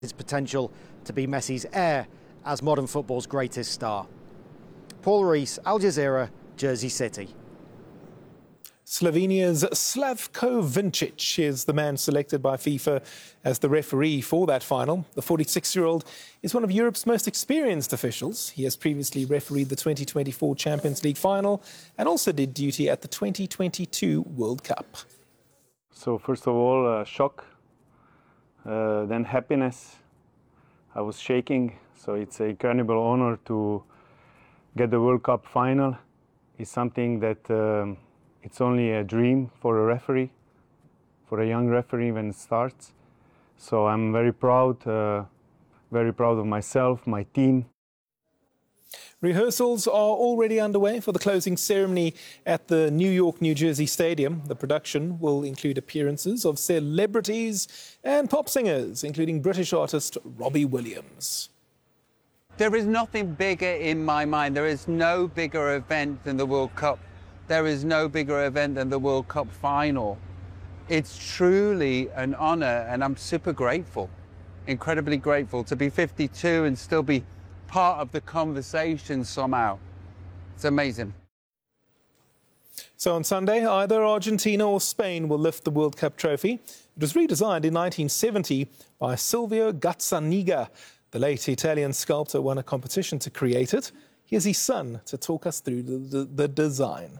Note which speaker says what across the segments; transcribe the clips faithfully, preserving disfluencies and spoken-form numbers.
Speaker 1: his potential to be Messi's heir as modern football's greatest star. Paul Rees, Al Jazeera, Jersey City.
Speaker 2: Slovenia's Slavko Vincic is the man selected by FIFA as the referee for that final. The forty-six-year-old is one of Europe's most experienced officials. He has previously refereed the twenty twenty-four Champions League final and also did duty at the twenty twenty-two World Cup.
Speaker 3: So first of all, uh, shock, uh, then happiness. I was shaking, so it's an incredible honor to get the World Cup final. It's something that um, it's only a dream for a referee, for a young referee when it starts. So I'm very proud, uh, very proud of myself, my team.
Speaker 2: Rehearsals are already underway for the closing ceremony at the New York, New Jersey Stadium. The production will include appearances of celebrities and pop singers, including British artist Robbie Williams.
Speaker 4: There is nothing bigger in my mind. There is no bigger event than the World Cup. There is no bigger event than the World Cup final. It's truly an honour, and I'm super grateful, incredibly grateful to be fifty-two and still be part of the conversation somehow. It's amazing.
Speaker 2: So on Sunday, either Argentina or Spain will lift the World Cup trophy. It was redesigned in nineteen seventy by Silvio Gazzaniga. The late Italian sculptor won a competition to create it. Here's his son to talk us through the, the, the design.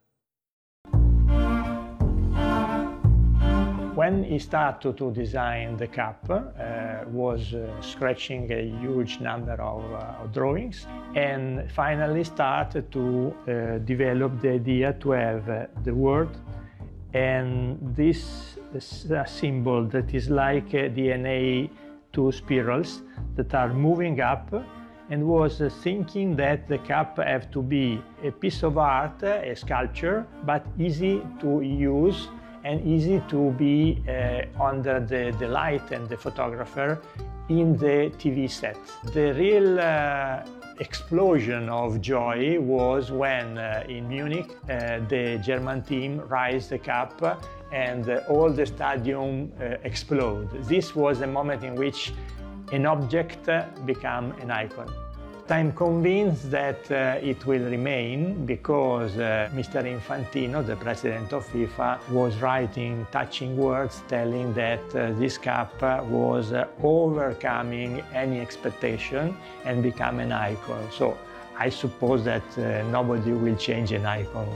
Speaker 5: When he started to design the cup, uh, was uh, scratching a huge number of, uh, of drawings, and finally started to uh, develop the idea to have uh, the word and this, this uh, symbol that is like uh, D N A two spirals that are moving up, and was uh, thinking that the cup have to be a piece of art, a sculpture, but easy to use and easy to be uh, under the, the light and the photographer in the T V set. The real uh, explosion of joy was when uh, in Munich uh, the German team raised the cup and uh, all the stadium uh, exploded. This was a moment in which an object uh, became an icon. I'm convinced that uh, it will remain because uh, Mister Infantino, the president of FIFA, was writing touching words telling that uh, this cup uh, was uh, overcoming any expectation and become an icon. So I suppose that uh, nobody will change an icon.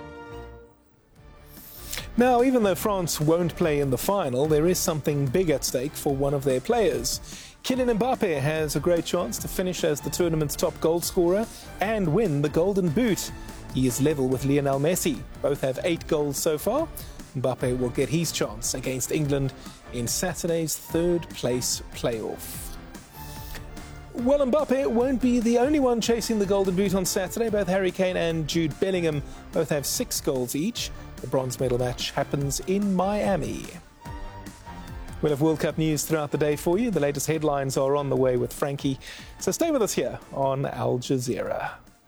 Speaker 2: Now, even though France won't play in the final, there is something big at stake for one of their players. Kylian Mbappe has a great chance to finish as the tournament's top goal scorer and win the Golden Boot. He is level with Lionel Messi. Both have eight goals so far. Mbappe will get his chance against England in Saturday's third-place playoff. Well, Mbappe won't be the only one chasing the Golden Boot on Saturday. Both Harry Kane and Jude Bellingham both have six goals each. The bronze medal match happens in Miami. We'll have World Cup news throughout the day for you. The latest headlines are on the way with Frankie. So stay with us here on Al Jazeera.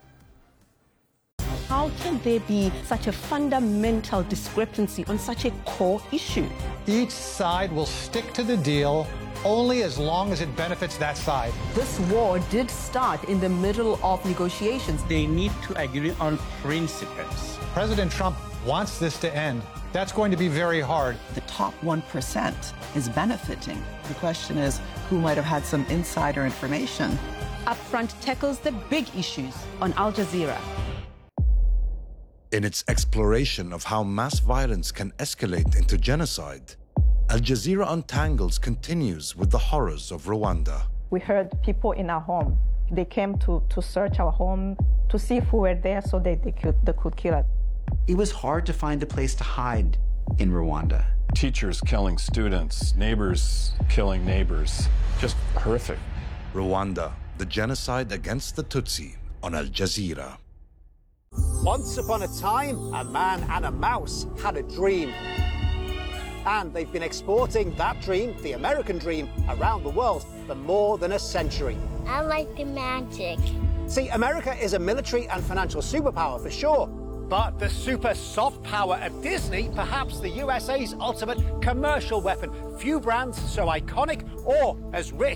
Speaker 6: How can there be such a fundamental discrepancy on such a core issue?
Speaker 7: Each side will stick to the deal only as long as it benefits that side.
Speaker 6: This war did start in the middle of negotiations.
Speaker 8: They need to agree on principles.
Speaker 7: President Trump wants this to end. That's going to be very hard.
Speaker 9: The top one percent is benefiting. The question is, who might have had some insider information?
Speaker 6: Upfront tackles the big issues on Al Jazeera.
Speaker 10: In its exploration of how mass violence can escalate into genocide, Al Jazeera Untangles continues with the horrors of Rwanda.
Speaker 11: We heard people in our home. They came to, to search our home to see if we were there so they, they, could, they could kill us.
Speaker 12: It was hard to find a place to hide in Rwanda.
Speaker 13: Teachers killing students, neighbors killing neighbors. Just horrific.
Speaker 10: Rwanda, the genocide against the Tutsi on Al Jazeera.
Speaker 14: Once upon a time, a man and a mouse had a dream. And they've been exporting that dream, the American dream, around the world for more than a century.
Speaker 15: I like the magic.
Speaker 14: See, America is a military and financial superpower for sure, But the super soft power of Disney, perhaps the U S A's ultimate commercial weapon. Few brands so iconic or as rich